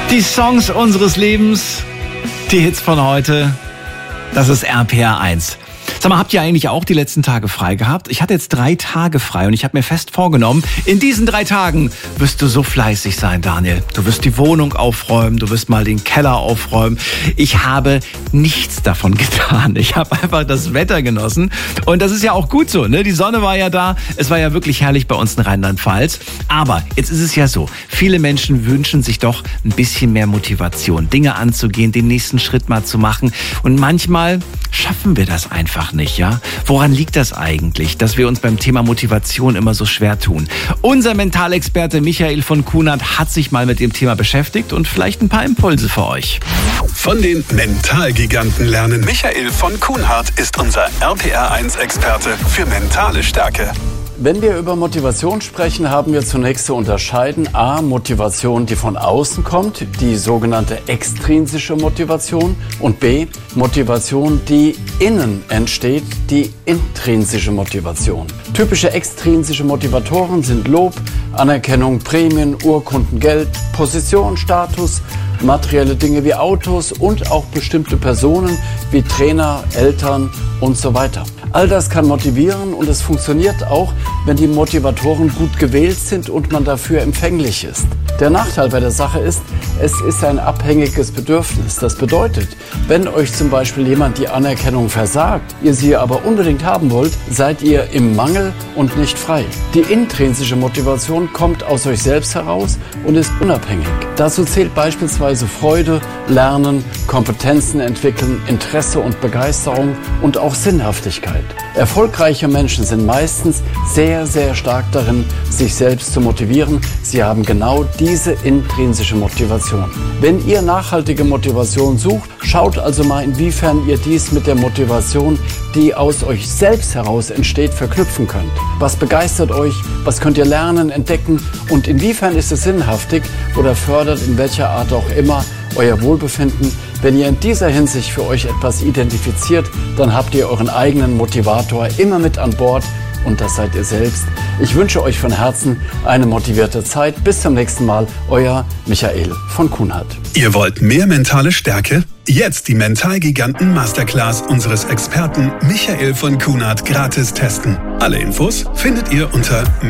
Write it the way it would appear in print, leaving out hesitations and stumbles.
Die Songs unseres Lebens, die Hits von heute, das ist RPR 1. Sag mal, habt ihr eigentlich auch die letzten Tage frei gehabt? Ich hatte jetzt 3 Tage frei und ich habe mir fest vorgenommen, in diesen 3 Tagen wirst du so fleißig sein, Daniel. Du wirst die Wohnung aufräumen, du wirst mal den Keller aufräumen. Ich habe nichts davon getan. Ich habe einfach das Wetter genossen und das ist ja auch gut so, ne? Die Sonne war ja da, es war ja wirklich herrlich bei uns in Rheinland-Pfalz. Aber jetzt ist es ja so, viele Menschen wünschen sich doch ein bisschen mehr Motivation, Dinge anzugehen, den nächsten Schritt mal zu machen und manchmal schaffen wir das einfach nicht, ja? Woran liegt das eigentlich, dass wir uns beim Thema Motivation immer so schwer tun? Unser Mentalexperte Michael von Kuhnert hat sich mal mit dem Thema beschäftigt und vielleicht ein paar Impulse für euch. Von den Mentalgiganten lernen. Michael von Kuhnert ist unser RPR1-Experte für mentale Stärke. Wenn wir über Motivation sprechen, haben wir zunächst zu unterscheiden: A, Motivation, die von außen kommt, die sogenannte extrinsische Motivation, und B, Motivation, die innen entsteht, die intrinsische Motivation. Typische extrinsische Motivatoren sind Lob, Anerkennung, Prämien, Urkunden, Geld, Position, Status, materielle Dinge wie Autos und auch bestimmte Personen wie Trainer, Eltern und so weiter. All das kann motivieren und es funktioniert auch, wenn die Motivatoren gut gewählt sind und man dafür empfänglich ist. Der Nachteil bei der Sache ist, es ist ein abhängiges Bedürfnis. Das bedeutet, wenn euch zum Beispiel jemand die Anerkennung versagt, ihr sie aber unbedingt haben wollt, seid ihr im Mangel und nicht frei. Die intrinsische Motivation kommt aus euch selbst heraus und ist unabhängig. Dazu zählt beispielsweise Freude, Lernen, Kompetenzen entwickeln, Interesse und Begeisterung und auch Sinnhaftigkeit. Erfolgreiche Menschen sind meistens sehr, sehr stark darin, sich selbst zu motivieren. Sie haben genau diese intrinsische Motivation. Wenn ihr nachhaltige Motivation sucht, schaut also mal, inwiefern ihr dies mit der Motivation, die aus euch selbst heraus entsteht, verknüpfen könnt. Was begeistert euch? Was könnt ihr lernen, entdecken? Und inwiefern ist es sinnhaftig oder fördert in welcher Art auch immer euer Wohlbefinden? Wenn ihr in dieser Hinsicht für euch etwas identifiziert, dann habt ihr euren eigenen Motivator immer mit an Bord und das seid ihr selbst. Ich wünsche euch von Herzen eine motivierte Zeit. Bis zum nächsten Mal, euer Michael von Kuhnert. Ihr wollt mehr mentale Stärke? Jetzt die Mentalgiganten Masterclass unseres Experten Michael von Kuhnert gratis testen. Alle Infos findet ihr unter